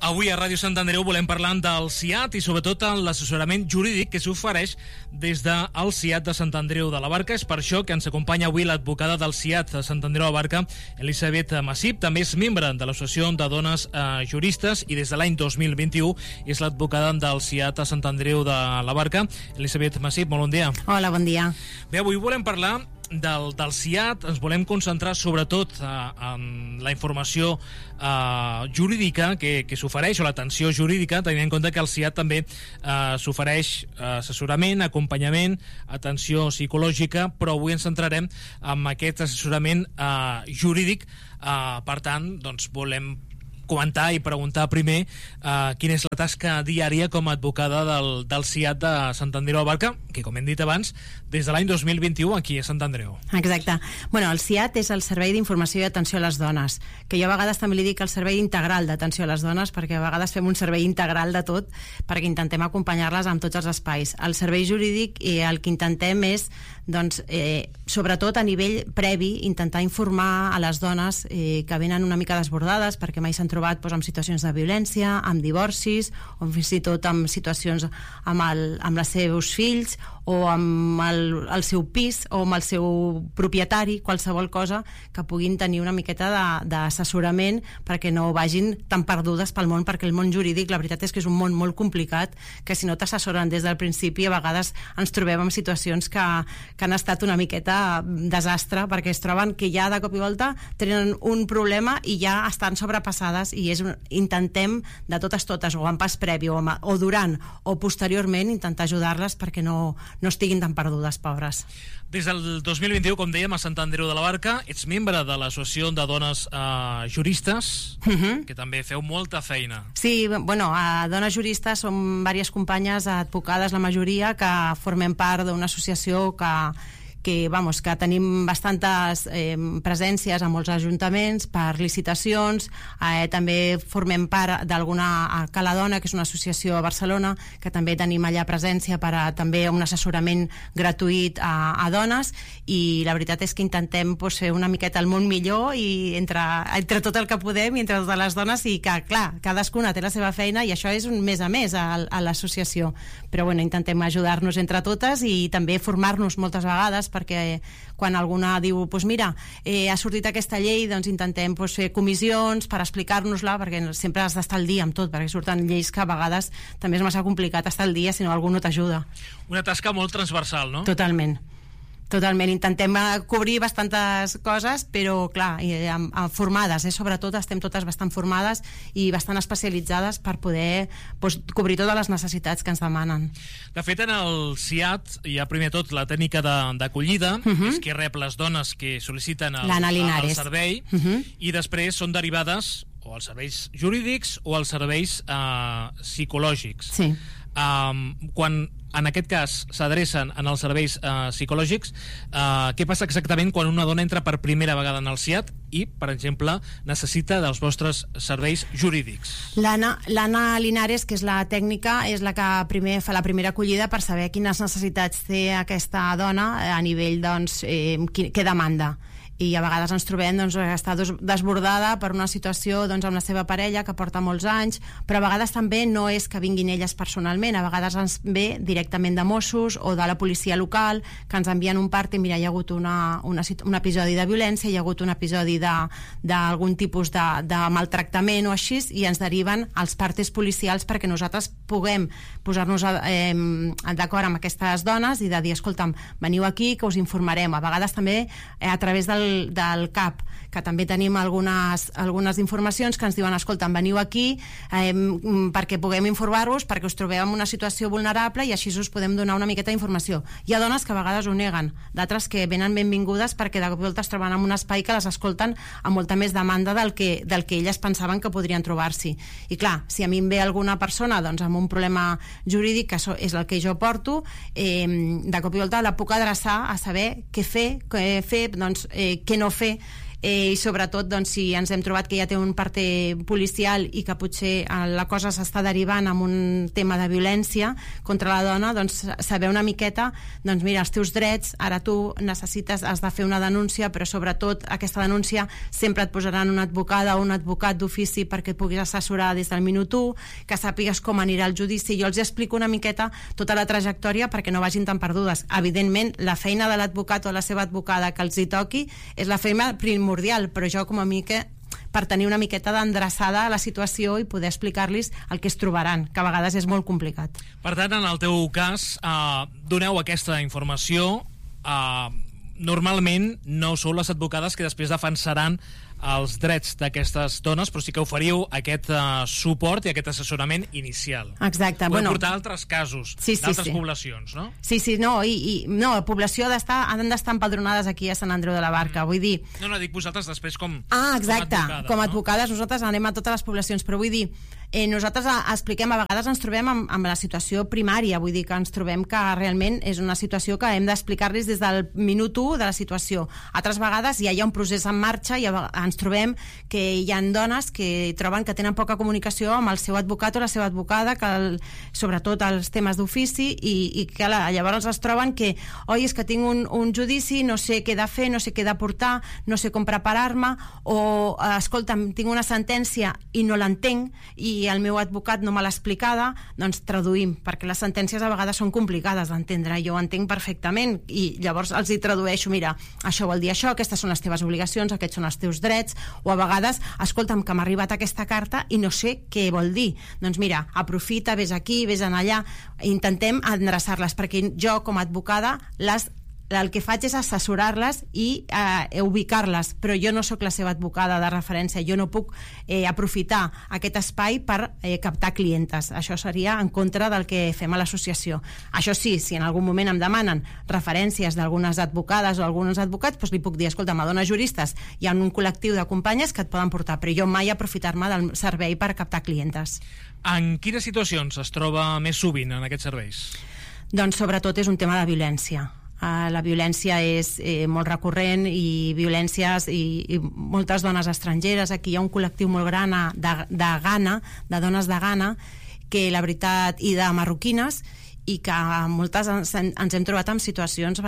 Avui a Ràdio Sant Andreu volem parlar del CIAT i sobretot en l'assessorament jurídic que s'ofereix des del CIAT de Sant Andreu de la Barca. És per això que ens acompanya avui l'advocada del CIAT de Sant Andreu de la Barca, Elisabet Massip. També és membre de l'Associació de Dones Juristes i des de l'any 2021 és l'advocada del CIAT de Sant Andreu de la Barca. Elisabet Massip, molt bon dia. Hola, bon dia. Bé, avui volem parlar del CIAT. Ens volem concentrar sobretot en la informació jurídica que s'ofereix, o l'atenció jurídica, tenint en compte que el CIAT també s'ofereix assessorament, acompanyament, atenció psicològica, però avui ens centrarem en aquest assessorament jurídic. Per tant, doncs volem comentar i preguntar primer quina és la tasca diària com a advocada del CIAT de Sant Andreu de la Barca, que, com hem dit abans, des de l'any 2021 aquí a Sant Andreu. Exacte. Bueno, el CIAT és el Servei d'Informació i Atenció a les Dones, que jo a vegades també li dic el Servei Integral d'Atenció a les Dones, perquè a vegades fem un servei integral de tot, perquè intentem acompanyar-les en tots els espais. El servei jurídic, el que intentem és, doncs, sobretot a nivell previ, intentar informar a les dones que venen una mica desbordades, perquè mai s'han trobat en situacions de violència, amb divorcis, o fins i tot amb situacions amb els seus fills, o amb el seu pis, o amb el seu propietari, qualsevol cosa que puguin tenir una miqueta d'assessorament perquè no vagin tan perdudes pel món, perquè el món jurídic, la veritat és que és un món molt complicat, que si no t'assessoren des del principi, a vegades ens trobem en situacions que han estat una miqueta desastre, perquè es troben que ja de cop i volta tenen un problema i ja estan sobrepassades, i intentem de totes, o en pas previ, o durant, o posteriorment, intentar ajudar-les perquè no estiguin tan perdudes, pobres. Des del 2021, com dèiem, a Sant Andreu de la Barca, ets membre de l'Associació de Dones Juristes, que també feu molta feina. Sí, bueno, a Dones Juristes som diverses companyes advocades, la majoria, que formem part d'una associació que tenim bastantes presències a molts ajuntaments per licitacions. També formem part d'alguna Cala Dona, que és una associació a Barcelona, que també tenim allà presència per a també un assessorament gratuït a dones, i la veritat és que intentem fer una miqueta el món millor, i entre tot el que podem, i entre totes les dones, i que, clar, cadascuna té la seva feina, i això és un més a més a l'associació. Però bueno, intentem ajudar-nos entre totes i també formar-nos moltes vegades, perquè quan alguna diu, mira, ha sortit aquesta llei, doncs intentem fer comissions per explicar-nos-la, perquè sempre has d'estar al dia amb tot, perquè surten lleis que a vegades també és massa complicat estar al dia si no algú no t'ajuda. Una tasca molt transversal, no? Totalment, intentem cobrir bastantes coses, però clar, formades, sobretot estem totes bastant formades i bastant especialitzades per poder cobrir totes les necessitats que ens demanen. De fet, en el CIAT hi ha primer tot la tècnica d'acollida, que és qui rep les dones que sol·liciten el servei, i després són derivades o als serveis jurídics o als serveis psicològics. Sí. Quan en aquest cas s'adrecen en els serveis psicològics, què passa exactament quan una dona entra per primera vegada en el CIAT i, per exemple, necessita dels vostres serveis jurídics? L'Anna Linares, que és la tècnica, és la que primer fa la primera acollida per saber quines necessitats té aquesta dona a nivell, què demanda. I a vegades ens trobem que està desbordada per una situació amb la seva parella que porta molts anys, però a vegades també no és que vinguin elles personalment, a vegades ens ve directament de Mossos o de la policia local, que ens envien un part i mira, hi ha hagut un episodi de violència, hi ha hagut un episodi d'algun tipus de maltractament o així, i ens deriven als partes policials perquè nosaltres puguem posar-nos d'acord amb aquestes dones i de dir, escolta'm, veniu aquí que us informarem. A vegades també a través del CAP, que també tenim algunes informacions que ens diuen, escolta'm, veniu aquí perquè puguem informar-vos, perquè us trobeu en una situació vulnerable i així us podem donar una miqueta d'informació. Hi ha dones que a vegades ho neguen, d'altres que venen benvingudes perquè de volta es troben en un espai que les escolten amb molta més demanda del que elles pensaven que podrien trobar-s'hi. I clar, si a mi em ve alguna persona amb un problema jurídic, que és el que jo porto, de cop i volta la puc adreçar a saber què fer, què no fer, i sobretot doncs, si ens hem trobat que ja té un parter policial i que potser la cosa s'està derivant amb un tema de violència contra la dona, doncs saber una miqueta, doncs mira, els teus drets, ara tu necessites, has de fer una denúncia, però sobretot aquesta denúncia sempre et posaran una advocada o un advocat d'ofici perquè et puguis assessorar des del minut 1, que sàpigues com anirà el judici. Jo els explico una miqueta tota la trajectòria perquè no vagin tan perdudes. Evidentment, la feina de l'advocat o la seva advocada que els hi toqui és la feina primordial, però jo com a mica per tenir una miqueta d'endreçada a la situació i poder explicar-los el que es trobaran, que a vegades és molt complicat. Per tant, en el teu cas, doneu aquesta informació. Normalment no sou les advocades que després defensaran els drets d'aquestes dones, però sí que oferiu aquest suport i aquest assessorament inicial. Exacte. Podeu portar altres casos d'altres poblacions, no? Sí, no, no, la població han d'estar empadronades aquí a Sant Andreu de la Barca, vull dir... No, dic vosaltres després com... exacte, com a advocades, no? Nosaltres anem a totes les poblacions, però vull dir, nosaltres expliquem, a vegades ens trobem amb la situació primària, vull dir que ens trobem que realment és una situació que hem d'explicar-los des del minut 1 de la situació. Altres vegades ja hi ha un procés en marxa i ens trobem que hi ha dones que troben que tenen poca comunicació amb el seu advocat o la seva advocada, sobretot els temes d'ofici, i que llavors es troben que, oi, és que tinc un judici, no sé què he de fer, no sé què he de portar, no sé com preparar-me, o, escolta'm, tinc una sentència i no l'entenc, i el meu advocat no me l'ha explicada, doncs traduïm, perquè les sentències a vegades són complicades d'entendre, jo ho entenc perfectament, i llavors els hi tradueixo, mira, això vol dir això, aquestes són les teves obligacions, aquests són els teus drets, o a vegades, escolta'm, que m'ha arribat aquesta carta i no sé què vol dir. Doncs mira, aprofita, vés aquí, vés allà, intentem endreçar-les, perquè jo com a advocada el que faig és assessorar-les i ubicar-les, però jo no sóc la seva advocada de referència, jo no puc aprofitar aquest espai per captar clientes. Això seria en contra del que fem a l'associació. Això sí, si en algun moment em demanen referències d'algunes advocades o alguns advocats, doncs li puc dir, escolta, me dones juristes, hi ha un col·lectiu de companyes que et poden portar, però jo mai aprofitar-me del servei per captar clientes. En quines situacions es troba més sovint en aquests serveis? Doncs sobretot és un tema de violència. La violència és molt recurrent i violències i moltes dones estrangeres. Aquí hi ha un col·lectiu molt gran de Ghana, de dones de Ghana, que la veritat, i de marroquines, i que moltes ens hem trobat en situacions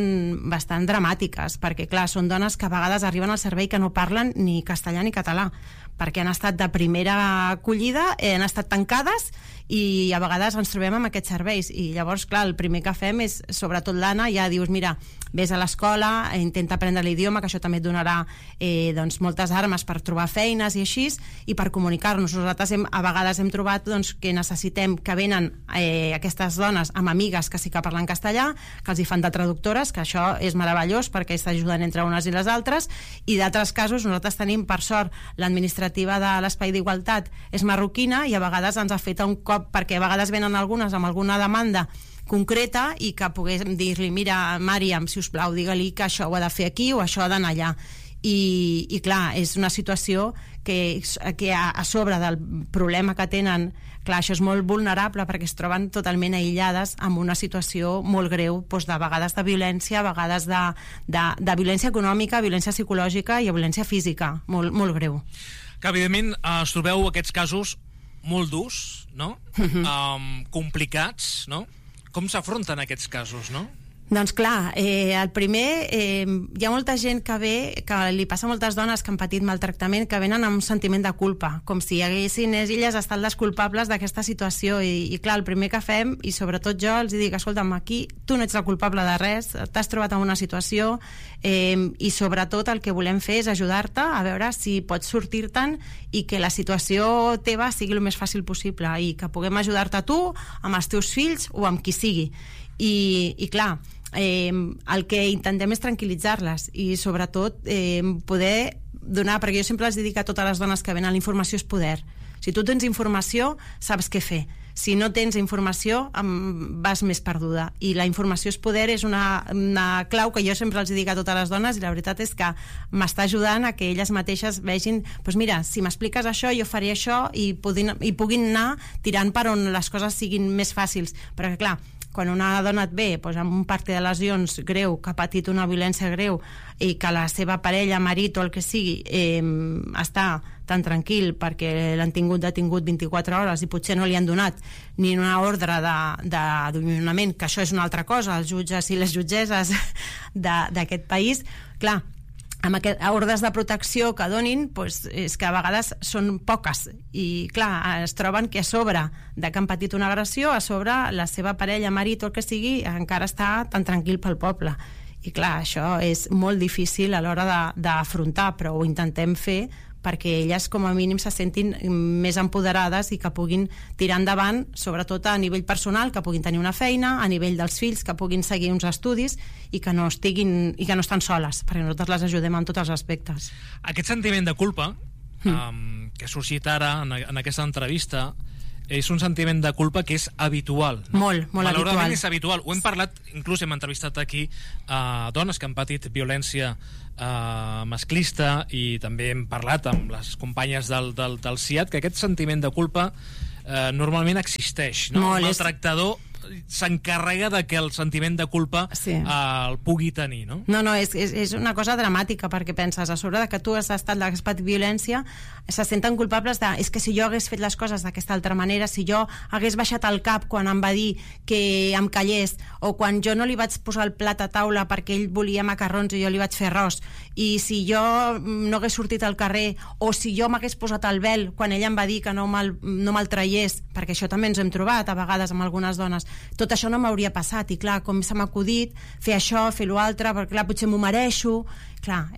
bastant dramàtiques, perquè clar, són dones que a vegades arriben al servei que no parlen ni castellà ni català, perquè han estat de primera acollida, han estat tancades, i a vegades ens trobem amb aquests serveis, i llavors, clar, el primer que fem és, sobretot l'Anna, ja dius, mira, vés a l'escola, intenta aprendre l'idioma, que això també et donarà doncs, moltes armes per trobar feines i així, i per comunicar-nos. Nosaltres a vegades hem trobat doncs, que necessitem que venen aquestes dones amb amigues que sí que parlen castellà, que els hi fan de traductores, que això és meravellós perquè s'ajuden entre unes i les altres, i d'altres casos nosaltres tenim, per sort, l'administrativa de l'Espai d'Igualtat és marroquina, i a vegades ens ha fet un cop, perquè a vegades venen algunes amb alguna demanda concreta, i que poguéssim dir-li, mira, Màriam, si us plau, digue-li que això ho ha de fer aquí o això ha d'anar allà. I clar, és una situació que a sobre del problema que tenen, clar, això és molt vulnerable perquè es troben totalment aïllades amb una situació molt greu, doncs de vegades de violència, a vegades de violència econòmica, violència psicològica i violència física, molt, molt greu. Que evidentment es trobeu aquests casos molt durs, no? Complicats, no? Com s'afronten aquests casos, no? Doncs clar, el primer, hi ha molta gent que ve, que li passa a moltes dones que han patit maltractament, que venen amb un sentiment de culpa, com si haguessin elles estat les culpables d'aquesta situació, i clar, el primer que fem, i sobretot jo els dic, escolta'm, aquí tu no ets la culpable de res, t'has trobat en una situació, i sobretot el que volem fer és ajudar-te a veure si pots sortir-te'n i que la situació teva sigui el més fàcil possible, i que puguem ajudar-te a tu, amb els teus fills o amb qui sigui. I clar, el que intentem és tranquil·litzar-les i sobretot poder donar, perquè jo sempre els dic a totes les dones que venen, la informació és poder. Si tu tens informació, saps què fer. Si no tens informació, vas més perduda. I la informació és poder, és una clau que jo sempre els dic a totes les dones, i la veritat és que m'està ajudant a que elles mateixes vegin, doncs mira, si m'expliques això, jo faré això, i puguin anar tirant per on les coses siguin més fàcils. Perquè clar, quan una dona et ve amb un partit de lesions greu, que ha patit una violència greu i que la seva parella, marit o el que sigui està tan tranquil perquè l'han tingut detingut 24 hores i potser no li han donat ni una ordre d'allunyament, que això és una altra cosa, els jutges i les jutgesses d'aquest país, clar, amb ordres de protecció que donin, és que a vegades són poques i clar, es troben que a sobre de que han patit una agressió, a sobre la seva parella, marit o el que sigui, encara està tan tranquil pel poble, i clar, això és molt difícil a l'hora d'afrontar, però ho intentem fer perquè elles com a mínim se sentin més empoderades i que puguin tirar endavant, sobretot a nivell personal, que puguin tenir una feina, a nivell dels fills, que puguin seguir uns estudis i que no estan soles, perquè nosaltres les ajudem en tots els aspectes. Aquest sentiment de culpa que ha sorgit ara en aquesta entrevista és un sentiment de culpa que és habitual, no? Molt Malauradament habitual. És habitual. Ho hem parlat, inclús hem entrevistat aquí dones que han patit violència masclista, i també hem parlat amb les companyes del CIAT que aquest sentiment de culpa normalment existeix, no? El maltractador s'encarrega de que el sentiment de culpa el pugui tenir, no? No, és una cosa dramàtica, perquè penses, a sobre de que tu has patit violència, se senten culpables és que si jo hagués fet les coses d'aquesta altra manera, si jo hagués baixat el cap quan em va dir que em callés, o quan jo no li vaig posar el plat a taula perquè ell volia macarrons i jo li vaig fer arròs, i si jo no hagués sortit al carrer, o si jo m'hagués posat el vel quan ella em va dir que no me'l traiés, perquè això també ens hem trobat a vegades amb algunes dones, tot això no m'hauria passat, i clar, com se m'ha acudit fer això, fer l'altre, perquè clar, potser m'ho mereixo. Clar,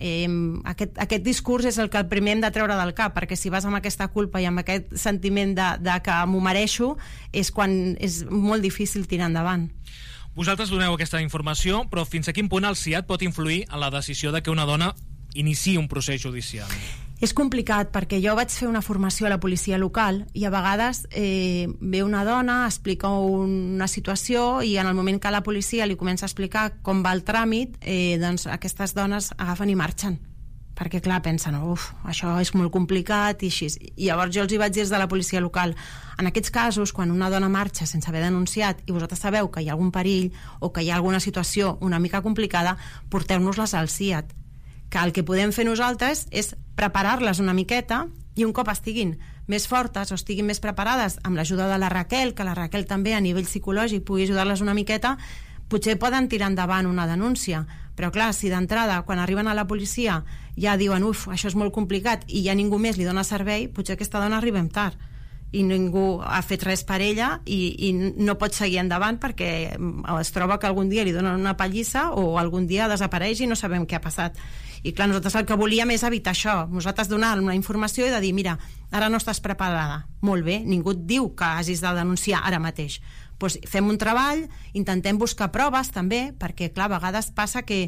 aquest discurs és el que primer hem de treure del cap, perquè si vas amb aquesta culpa i amb aquest sentiment de que m'ho mereixo, és quan és molt difícil tirar endavant. Vosaltres doneu aquesta informació, però fins a quin punt el CIAT pot influir en la decisió de que una dona iniciï un procés judicial? És complicat, perquè jo vaig fer una formació a la policia local i a vegades ve una dona, explica una situació, i en el moment que la policia li comença a explicar com va el tràmit, doncs aquestes dones agafen i marxen, perquè clar, pensen, això és molt complicat i així. I llavors jo els hi vaig dir des de la policia local, en aquests casos, quan una dona marxa sense haver denunciat i vosaltres sabeu que hi ha algun perill o que hi ha alguna situació una mica complicada, porteu-nos-les al CIAT, que el que podem fer nosaltres és preparar-les una miqueta, i un cop estiguin més fortes o estiguin més preparades amb l'ajuda de la Raquel, que la Raquel també a nivell psicològic pugui ajudar-les una miqueta, potser poden tirar endavant una denúncia. Però clar, si d'entrada quan arriben a la policia ja diuen això és molt complicat i ja ningú més li dona servei, potser aquesta dona arribem tard i ningú ha fet res per ella i no pot seguir endavant perquè es troba que algun dia li donen una pallissa o algun dia desapareix i no sabem què ha passat. I clar, nosaltres el que volíem és evitar això, nosaltres donar una informació i de dir, mira, ara no estàs preparada, molt bé, ningú et diu que hagis de denunciar ara mateix, doncs fem un treball, intentem buscar proves també, perquè clar, a vegades passa que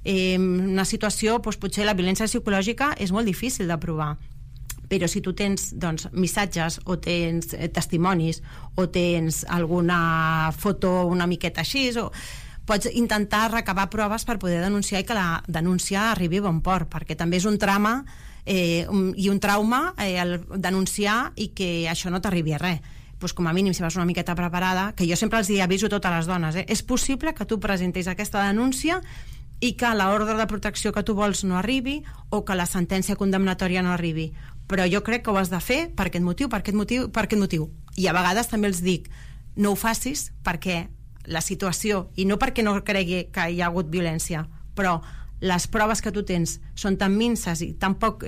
una situació, potser la violència psicològica és molt difícil de provar, però si tu tens missatges o tens testimonis o tens alguna foto una miqueta així, pots intentar recabar proves per poder denunciar i que la denúncia arribi a bon port, perquè també és un drama i un trauma el denunciar i que això no t'arribi a res. Doncs com a mínim, si vas una miqueta preparada, que jo sempre els aviso a totes les dones, és possible que tu presentis aquesta denúncia i que l'ordre de protecció que tu vols no arribi o que la sentència condemnatòria no arribi, però jo crec que ho has de fer per aquest motiu. I a vegades també els dic, no ho facis perquè la situació, i no perquè no cregui que hi ha hagut violència, però les proves que tu tens són tan minces i tan poc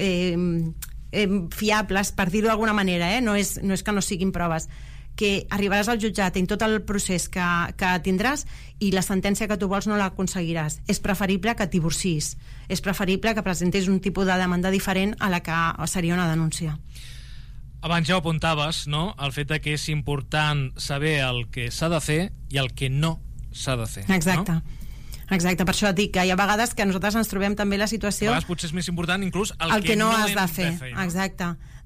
fiables, per dir-ho d'alguna manera, no és que no siguin proves, que arribaràs al jutjat en tot el procés que tindràs i la sentència que tu vols no l'aconseguiràs. És preferible que et divorcis, és preferible que presentis un tipus de demanda diferent a la que seria una denúncia. Abans ja ho apuntaves, no?, el fet que és important saber el que s'ha de fer i el que no s'ha de fer. Exacte. No? Exacte, per això et dic que hi ha vegades que nosaltres ens trobem també la situació... A vegades potser és més important inclús el que no has de fer. Exacte.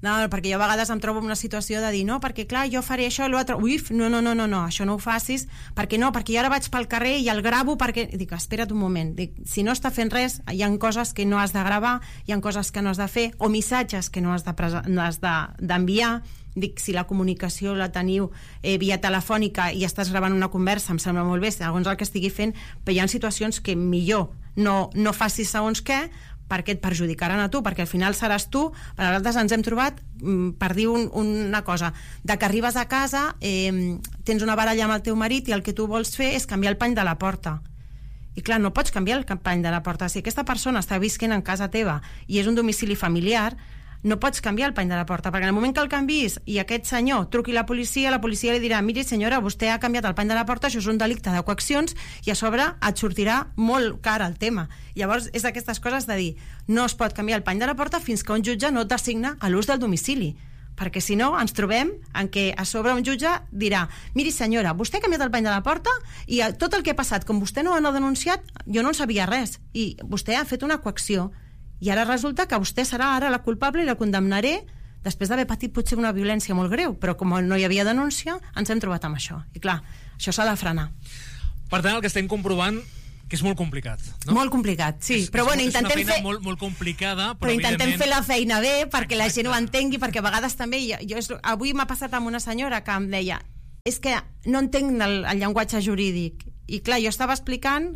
No, perquè jo a vegades em trobo en una situació de dir no, perquè clar, jo faré això i l'altre, no, això no ho facis, perquè jo ara vaig pel carrer i el gravo perquè... Dic, espera't un moment, dic, si no està fent res, hi ha coses que no has de gravar, hi ha coses que no has de fer, o missatges que no has d'enviar. Dic, si la comunicació la teniu via telefònica i estàs gravant una conversa, em sembla molt bé, segons el que estigui fent, però hi ha situacions que millor no facis segons què, perquè et perjudicaran a tu, perquè al final seràs tu. Per nosaltres ens hem trobat, per dir una cosa, de que arribes a casa, tens una baralla amb el teu marit i el que tu vols fer és canviar el pany de la porta. I clar, no pots canviar el pany de la porta. Si aquesta persona està visquent en casa teva i és un domicili familiar, no pots canviar el pany de la porta, perquè en el moment que el canvis i aquest senyor truqui la policia li dirà, miri senyora, vostè ha canviat el pany de la porta, això és un delicte de coaccions i a sobre et sortirà molt car el tema. Llavors és d'aquestes coses de dir, no es pot canviar el pany de la porta fins que un jutge no t'assigna a l'ús del domicili, perquè si no ens trobem en què a sobre un jutge dirà, miri senyora, vostè ha canviat el pany de la porta i tot el que ha passat, com vostè no ha denunciat, jo no en sabia res i vostè ha fet una coacció. I ara resulta que vostè serà ara la culpable i la condemnaré després d'haver patit potser una violència molt greu, però com no hi havia denúncia, ens hem trobat amb això. I clar, això s'ha de frenar. Per tant, el que estem comprovant que és molt complicat, no? Molt complicat, sí. Però bueno, és una feina molt complicada, però intentem fer la feina bé perquè la gent ho entengui, perquè a vegades també... Avui m'ha passat amb una senyora que em deia és que no entenc el llenguatge jurídic. I clar, jo estava explicant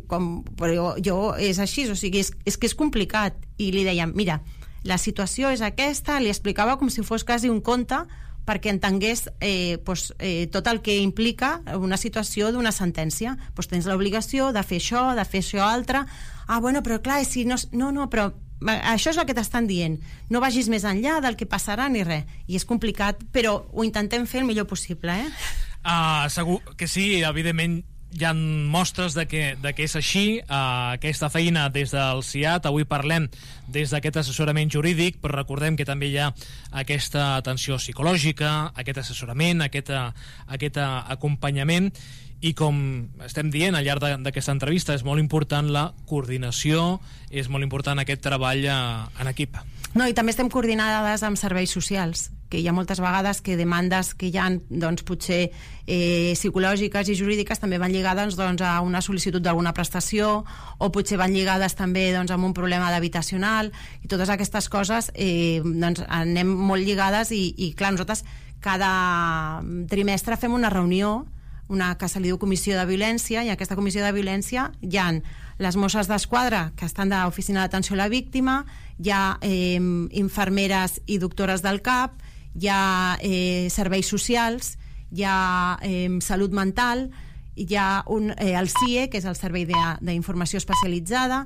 però jo és així, o sigui, és que és complicat, i li dèiem, mira, la situació és aquesta, li explicava com si fos quasi un conte perquè entengués tot el que implica una situació d'una sentència. Tens l'obligació de fer això altre. Bueno, però clar, si no, però això és el que t'estan dient, no vagis més enllà del que passarà ni res, i és complicat, però ho intentem fer el millor possible. Segur que sí, evidentment hi ha mostres de que és així. Aquesta feina des del CIAT, avui parlem des d'aquest assessorament jurídic, però recordem que també hi ha aquesta atenció psicològica, aquest assessorament, aquest acompanyament, i com estem dient al llarg d'aquesta entrevista, és molt important la coordinació, és molt important aquest treball en equip. No, i també estem coordinades amb serveis socials, que hi ha moltes vegades que demandes que hi ha, doncs, potser psicològiques i jurídiques també van lligades a una sol·licitud d'alguna prestació, o potser van lligades també amb un problema d'habitacional, i totes aquestes coses anem molt lligades, i clar, nosaltres cada trimestre fem una reunió, una que se li diu comissió de violència, i en aquesta comissió de violència hi ha les Mosses d'Esquadra, que estan de l'oficina d'atenció a la víctima, hi ha infermeres i doctores del CAP, hi ha serveis socials, hi ha salut mental, hi ha el CIE, que és el Servei d'Informació Especialitzada.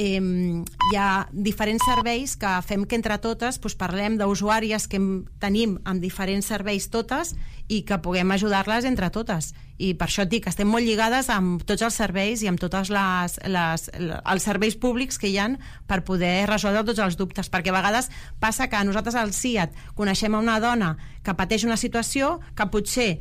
Hi ha diferents serveis que fem que entre totes parlem d'usuàries que tenim amb diferents serveis totes i que puguem ajudar-les entre totes, i per això et dic que estem molt lligades amb tots els serveis i amb tots els serveis públics que hi ha per poder resoldre tots els dubtes, perquè a vegades passa que nosaltres al CIAT coneixem una dona que pateix una situació que potser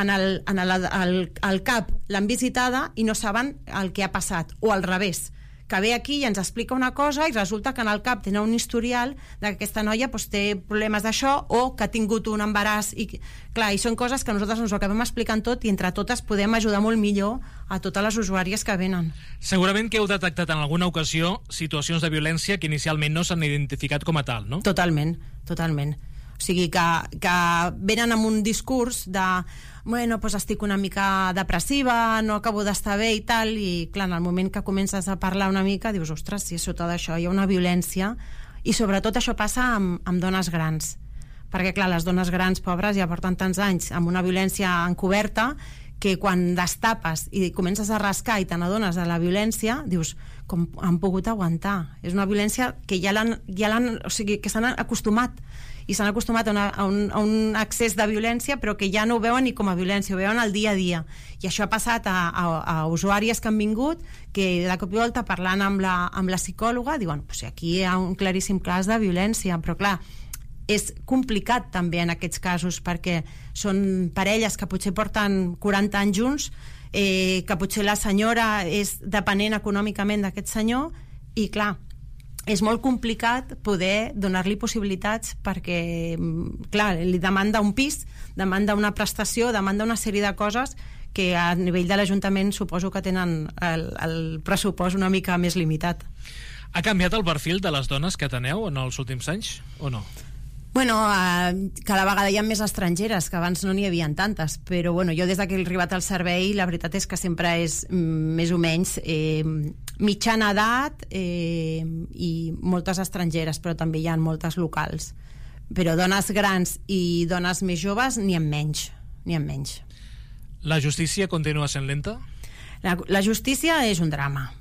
al CAP l'han visitada i no saben el que ha passat, o al revés, que ve aquí i ens explica una cosa i resulta que en el CAP tenen un historial que aquesta noia té problemes d'això, o que ha tingut un embaràs, i clar, i són coses que nosaltres ens ho acabem explicant tot, i entre totes podem ajudar molt millor a totes les usuàries que venen. Segurament que heu detectat en alguna ocasió situacions de violència que inicialment no s'han identificat com a tal, no? Totalment. O sigui, que venen amb un discurs de estic una mica depressiva, no acabo d'estar bé i tal, i clar, en el moment que comences a parlar una mica dius, ostres, si sota d'això hi ha una violència, i sobretot això passa amb dones grans, perquè clar, les dones grans pobres ja porten tants anys amb una violència encoberta que quan destapes i comences a rascar i te n'adones de la violència, dius, com han pogut aguantar? És una violència que o sigui, que s'han acostumat, i s'han acostumat a un excés de violència, però que ja no ho veuen ni com a violència, ho veuen al dia a dia. I això ha passat a usuàries que han vingut, que de cop i volta parlant amb la psicòloga diuen, aquí hi ha un claríssim cas de violència, però clar, és complicat també en aquests casos, perquè són parelles que potser porten 40 anys junts, que potser la senyora és dependent econòmicament d'aquest senyor, i clar, és molt complicat poder donar-li possibilitats perquè, clar, li demanda un pis, demanda una prestació, demanda una sèrie de coses que a nivell de l'Ajuntament suposo que tenen el pressupost una mica més limitat. Ha canviat el perfil de les dones que ateneu en els últims anys, o no? Bueno, cada vegada hi ha més estrangeres, que abans no n'hi havia tantes, però bueno, jo des que he arribat al servei la veritat és que sempre és més o menys mitjana edat i moltes estrangeres, però també hi ha moltes locals. Però dones grans i dones més joves n'hi ha menys. La justícia continua sent lenta? La justícia és un drama.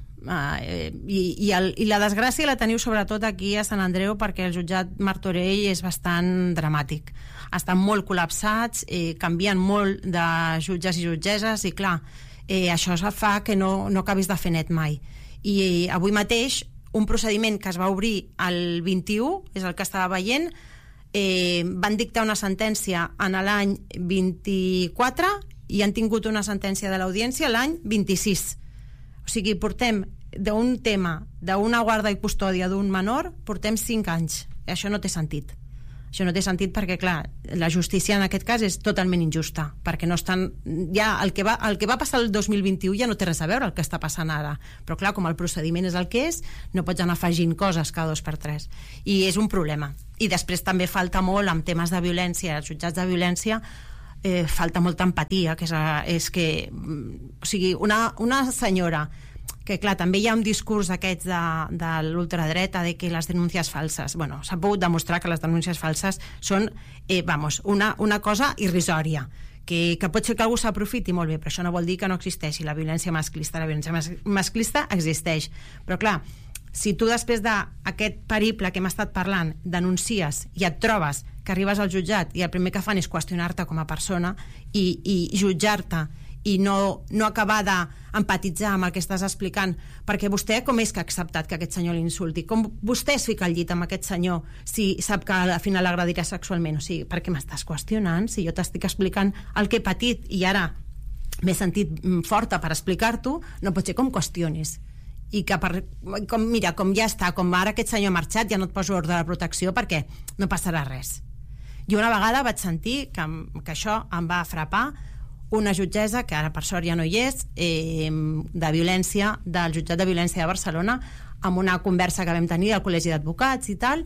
I la desgràcia la teniu sobretot aquí a Sant Andreu, perquè el jutjat Martorell és bastant dramàtic. Estan molt col·lapsats, canvien molt de jutges i jutgesses i clar, això fa que no acabis de fer net mai. I avui mateix un procediment que es va obrir el 21, és el que estava veient, van dictar una sentència en l'any 24 i han tingut una sentència de l'audiència l'any 26. O sigui, portem d'un tema d'una guarda i custòdia d'un menor, portem 5 anys. I això no té sentit. Això no té sentit perquè, clar, la justícia en aquest cas és totalment injusta, perquè no estan... Ja el que va passar el 2021 ja no té res a veure el que està passant ara. Però, clar, com el procediment és el que és, no pots anar afegint coses cada 2 per 3. I és un problema. I després també falta molt amb temes de violència, els jutjats de violència, falta molta empatia, que és que o sigui, una senyora que clar, també hi ha un discurs d'aquests de l'ultradreta de que les denúncies falses, bueno, s'ha pogut demostrar que les denúncies falses són una cosa irrisòria, que pot ser que algú s'aprofiti molt bé, però això no vol dir que no existeixi la violència masclista. La violència masclista existeix, però clar, si tu després d'aquest periple que hem estat parlant denuncies i et trobes que arribes al jutjat i el primer que fan és qüestionar-te com a persona i jutjar-te i no acabar d'empatitzar amb el que estàs explicant, perquè vostè com és que ha acceptat que aquest senyor l'insulti? Com vostè es fica al llit amb aquest senyor si sap que al final l'agredirà sexualment? O sigui, per què m'estàs qüestionant? Si jo t'estic explicant el que he patit i ara m'he sentit forta per explicar-t'ho, no pot ser com qüestionis. I que com ja està, com ara aquest senyor ha marxat, ja no et poso ordre de protecció perquè no passarà res. I una vegada vaig sentir que això em va frapar una jutgessa, que ara per sort ja no hi és, de violència, del jutjat de violència de Barcelona, amb una conversa que vam tenir al Col·legi d'Advocats i tal,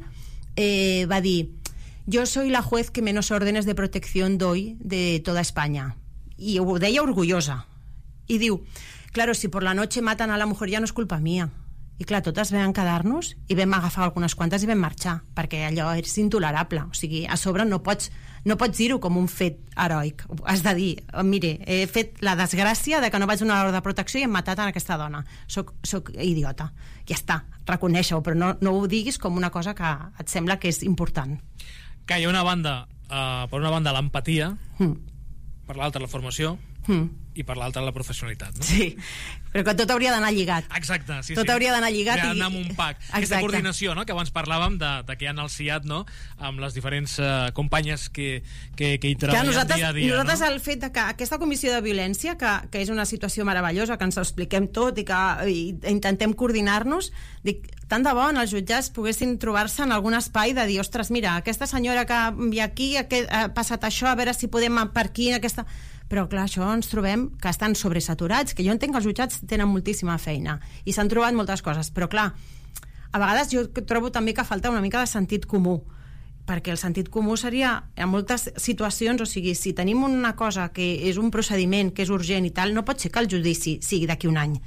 va dir: yo soy la juez que menos órdenes de protección doy de toda España. I ho deia orgullosa. I diu: claro, si por la noche matan a la mujer ya no es culpa mía. I clar, totes vam quedar-nos i vam agafar algunes quantes i vam marxar, perquè allò és intolerable. O sigui, a sobre no pots dir-ho com un fet heroic. Has de dir, mire, he fet la desgràcia de que no vaig donar l'ordre de protecció i hem matat a aquesta dona. Soc idiota. Ja està, reconèixer-ho, però no ho diguis com una cosa que et sembla que és important. Que hi ha una banda, per una banda l'empatia, per l'altra la formació, i per l'altra la professionalitat, no? Sí, però que tot hauria d'anar lligat. Exacte, sí. Tot hauria d'anar lligat i anar amb un pack. Aquesta coordinació, no?, que abans parlàvem de que hi ha el CIAT, no?, amb les diferents companyes que hi treballen dia a dia. Nosaltres, el fet de que aquesta comissió de violència, que és una situació meravellosa, que ens ho expliquem tot i que intentem coordinar-nos, dic, tant de bo en els jutjats poguessin trobar-se en algun espai de dir, ostres, mira, aquesta senyora que ve aquí, ha passat això, a veure si podem per aquí, aquesta... Però clar, això ens trobem que estan sobresaturats, que jo entenc que els jutjats tenen moltíssima feina i s'han trobat moltes coses, però clar, a vegades jo trobo també que falta una mica de sentit comú, perquè el sentit comú seria en moltes situacions, o sigui, si tenim una cosa que és un procediment que és urgent i tal, no pot ser que el judici sigui d'aquí un any.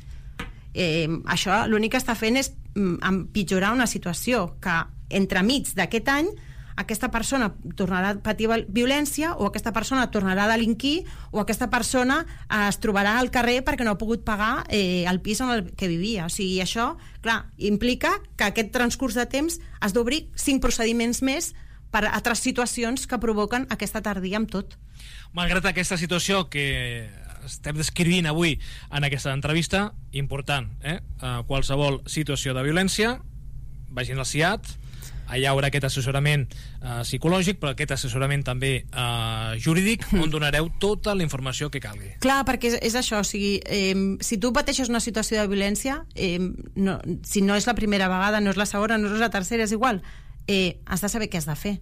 Això l'únic que està fent és empitjorar una situació que entremig d'aquest any aquesta persona tornarà a patir violència, o aquesta persona tornarà a delinquir, o aquesta persona es trobarà al carrer perquè no ha pogut pagar el pis en el que vivia. O sigui, això, clar, implica que aquest transcurs de temps has d'obrir 5 procediments més per a altres situacions que provoquen aquesta tardia amb tot. Malgrat aquesta situació que estem descrivint avui en aquesta entrevista, important, qualsevol situació de violència, vagin al CIAT, hi haurà aquest assessorament psicològic, però aquest assessorament també jurídic, on donareu tota la informació que calgui. Clar, perquè és això, o sigui, si tu pateixes una situació de violència, no, si no és la primera vegada, no és la segona, no és la tercera, és igual, has de saber què has de fer.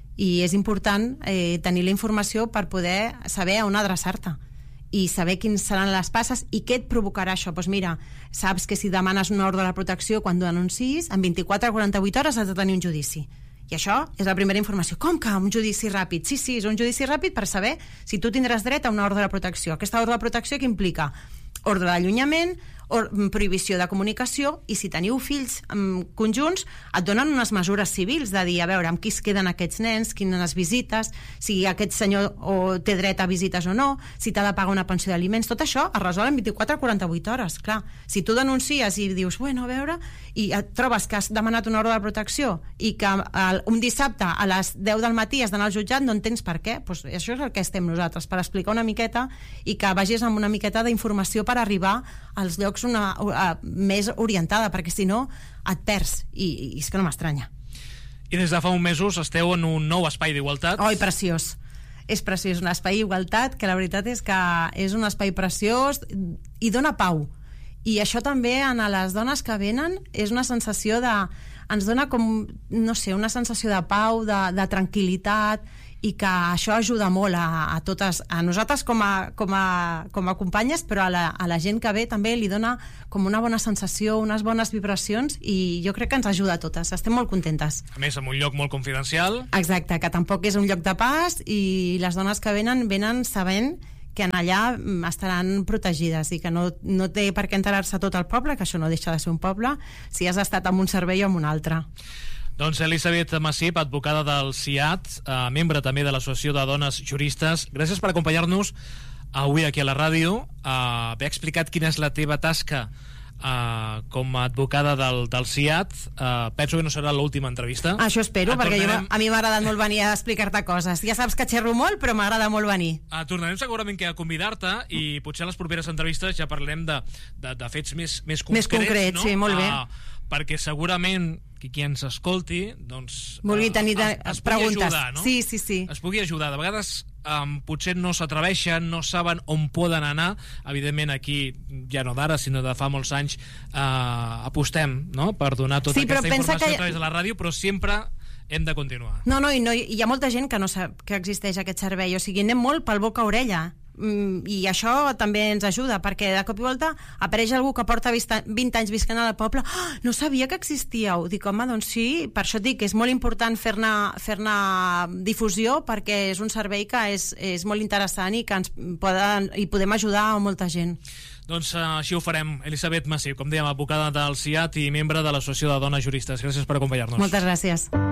I és important tenir la informació per poder saber a on adreçar-te i saber quins seran les passes i què et provocarà això. Doncs mira, saps que si demanes una ordre de protecció quan denunciïs, en 24 a 48 hores has de tenir un judici. I això és la primera informació. Com que un judici ràpid? Sí, és un judici ràpid per saber si tu tindràs dret a una ordre de protecció. Aquesta ordre de protecció que implica ordre d'allunyament, prohibició de comunicació, i si teniu fills conjunts et donen unes mesures civils de dir, a veure, amb qui es queden aquests nens, quines visites, si aquest senyor té dret a visites o no, si t'ha de pagar una pensió d'aliments, tot això es resol en 24 a 48 hores. Clar, si tu denuncies i dius, bueno, a veure, i et trobes que has demanat una ordre de protecció i que un dissabte a les 10 del matí has d'anar al jutjat, no entens per què, doncs això és el que estem nosaltres, per explicar una miqueta i que vagis amb una miqueta d'informació per arribar als llocs més orientada, perquè si no et perds, i és que no m'estranya. I des de fa uns mesos esteu en un nou espai d'igualtat. Oi, preciós. És preciós, un espai d'igualtat que la veritat és que és un espai preciós i dona pau. I això també a les dones que venen és una sensació ens dona com, no sé, una sensació de pau, de tranquil·litat, i que això ajuda molt a totes, a nosaltres com a companyes, però a la gent que ve també li dona com una bona sensació, unes bones vibracions, i jo crec que ens ajuda a totes, estem molt contentes. A més, en un lloc molt confidencial. Exacte, que tampoc és un lloc de pas, i les dones que venen sabent que en allà estaran protegides i que no té per què enterar-se tot el poble, que això no deixa de ser un poble, si has estat en un servei o en un altre. Doncs Elisabet Massip, advocada del CIAT, membre també de l'Associació de Dones Juristes, gràcies per acompanyar-nos avui aquí a la ràdio, haver explicat quina és la teva tasca com a advocada del CIAT. Penso que no serà l'última entrevista. Això espero, perquè a mi m'ha agradat molt venir a explicar-te coses. Ja saps que xerro molt, però m'agrada molt venir. Tornarem segurament que a convidar-te, i potser a les properes entrevistes ja parlem de fets més concrets. Més concrets, no? Sí, molt bé. Perquè segurament qui ens escolti vulgui tenir es preguntes. Pugui ajudar, no? Sí. Es pugui ajudar. De vegades potser no s'atreveixen, no saben on poden anar. Evidentment aquí, ja no d'ara, sinó de fa molts anys, apostem, no?, per donar tota aquesta informació a través de la ràdio, però sempre hem de continuar. No, i hi ha molta gent que no sap que existeix aquest servei, o sigui, anem molt pel boca a orella, i això també ens ajuda, perquè de cop i volta apareix algú que porta 20 anys visquent al poble. No sabia que existíeu. Dic, home, doncs sí, per això et dic que és molt important fer-ne difusió, perquè és un servei que és molt interessant i que podem ajudar a molta gent. Doncs així ho farem. Elisabet Massip, com dèiem, advocada del CIAT i membre de l'Associació de Dones Juristes. Gràcies per acompanyar-nos. Moltes gràcies.